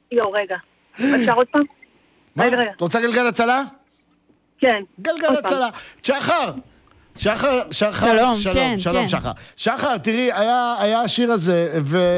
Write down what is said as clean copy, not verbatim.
רגע. אפשר עוד פעם? מה? רגע. את רוצה גלגל הצלה? כן. גלגל הצלה. שחר, שלום, כן. שחר. שחר, תראי, היה השיר הזה,